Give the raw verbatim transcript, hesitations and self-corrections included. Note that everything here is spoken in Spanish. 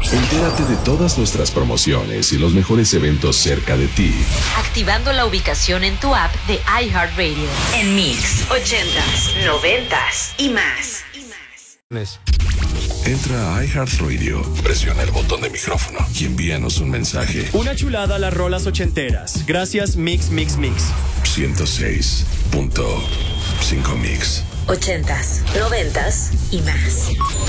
Entérate de todas nuestras promociones y los mejores eventos cerca de ti, activando la ubicación en tu app de iHeartRadio. En Mix, ochentas, noventas y más. Entra a iHeartRadio, presiona el botón de micrófono y envíanos un mensaje. Una chulada a las rolas ochenteras. Gracias, Mix, Mix, Mix. ciento seis punto cinco Mix. Ochentas, noventas y más.